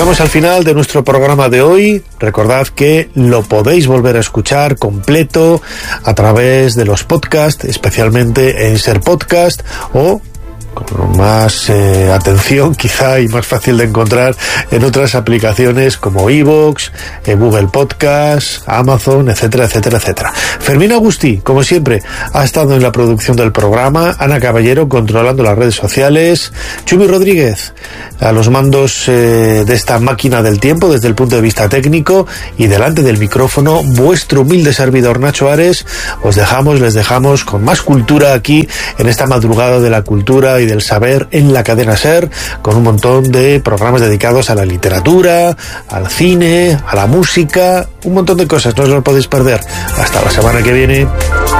Llegamos al final de nuestro programa de hoy. Recordad que lo podéis volver a escuchar completo a través de los podcasts, especialmente en Ser Podcast, o con más atención quizá y más fácil de encontrar en otras aplicaciones como iVoox, Google Podcast, Amazon, etcétera, etcétera, etcétera. Fermín Agustí, como siempre, ha estado en la producción del programa, Ana Caballero controlando las redes sociales, Chumi Rodríguez a los mandos de esta máquina del tiempo desde el punto de vista técnico, y delante del micrófono vuestro humilde servidor Nacho Ares. Les dejamos con más cultura aquí en esta madrugada de la cultura y del saber en la cadena SER, con un montón de programas dedicados a la literatura, al cine, a la música, un montón de cosas. No os lo podéis perder. Hasta la semana que viene.